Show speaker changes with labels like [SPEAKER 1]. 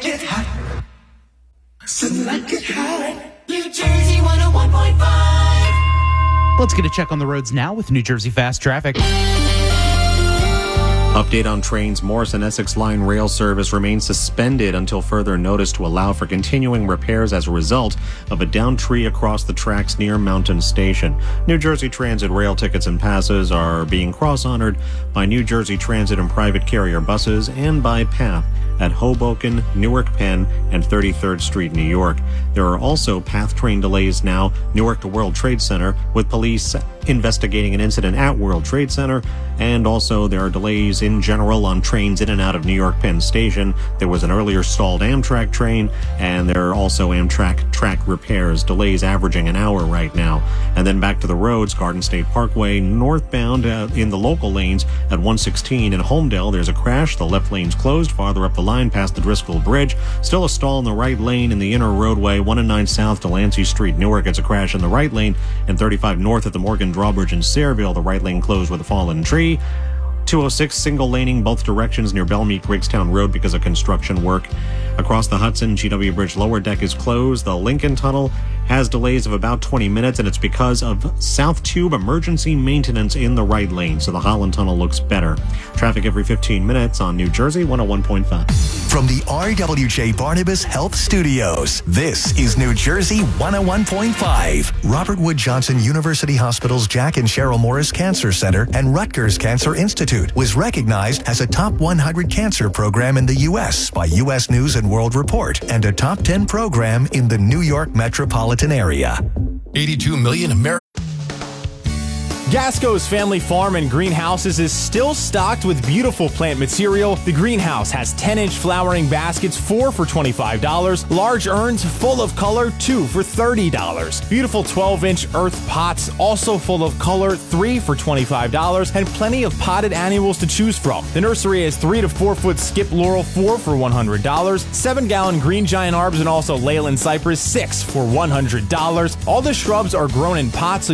[SPEAKER 1] like it hot. Some like it hot. New Jersey 101.5.
[SPEAKER 2] Let's get a check on the roads now with New Jersey Fast Traffic.
[SPEAKER 3] Update on trains. Morrison Essex Line rail service remains suspended until further notice to allow for continuing repairs as a result of a downed tree across the tracks near Mountain Station. New Jersey Transit rail tickets and passes are being cross-honored by New Jersey Transit and private carrier buses and by PATH at Hoboken, Newark Penn, and 33rd Street, New York. There are also PATH train delays now, Newark to World Trade Center, with police investigating an incident at World Trade Center, and also there are delays in general on trains in and out of New York Penn Station. There was an earlier stalled Amtrak train, and there are also Amtrak track repairs, delays averaging an hour right now. And then back to the roads, Garden State Parkway, northbound in the local lanes at 116 in Homedale, there's a crash. The left lane's closed. Farther up the line past the Driscoll Bridge, still a stall in the right lane in the inner roadway, 109 south to Delancey Street, Newark. It's a crash in the right lane, and 35 north at the Morgan Drawbridge in Sayreville, the right lane closed with a fallen tree. 206 single laning both directions near Belmead Grigstown Road because of construction work. Across the Hudson, GW Bridge lower deck is closed. The Lincoln Tunnel has delays of about 20 minutes, and it's because of South Tube emergency maintenance in the right lane, so the Holland Tunnel looks better. Traffic every 15 minutes on New Jersey 101.5.
[SPEAKER 4] From the RWJ Barnabas Health Studios, this is New Jersey 101.5. Robert Wood Johnson University Hospital's Jack and Cheryl Morris Cancer Center and Rutgers Cancer Institute was recognized as a top 100 cancer program in the U.S. by U.S. News and World Report and a top 10 program in the New York metropolitan area.
[SPEAKER 5] 82 million Americans.
[SPEAKER 6] Gasco's Family Farm and Greenhouses is still stocked with beautiful plant material. The greenhouse has 10-inch flowering baskets, 4 for $25. Large urns full of color, 2 for $30. Beautiful 12-inch earth pots, also full of color, 3 for $25. And plenty of potted annuals to choose from. The nursery has 3 to 4 foot skip laurel, 4 for $100. 7-gallon green giant arbs and also Leyland cypress, 6 for $100. All the shrubs are grown in pots, so